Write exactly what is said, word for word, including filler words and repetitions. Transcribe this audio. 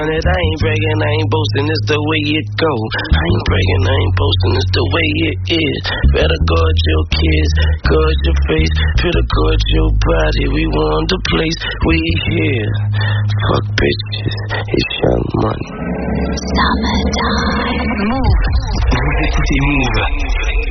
I ain't bragging, I ain't boasting, it's the way it go. I ain't bragging, I ain't boasting, it's the way it is. Better guard your kids, guard your face, better guard your body. We want the place, we here. Fuck bitches, it's Young Money. Summertime. Move. Vous écoutez Move.